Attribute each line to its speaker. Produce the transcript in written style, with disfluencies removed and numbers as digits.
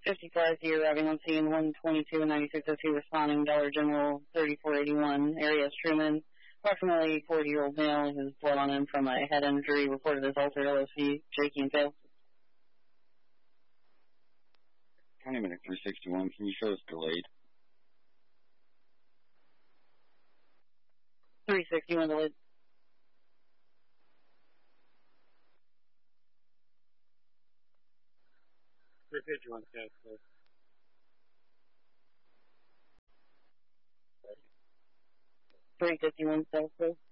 Speaker 1: 55 here, arriving on scene 122 and 9602, responding Dollar General 3481, area of Truman. Approximately 40-year-old male who's blood on him from a head injury, reported as altered LSV, shaky and pale.
Speaker 2: County Medic 361, can you show us delayed?
Speaker 1: 361 delayed.
Speaker 3: Residual case, please.
Speaker 1: 351 south, please.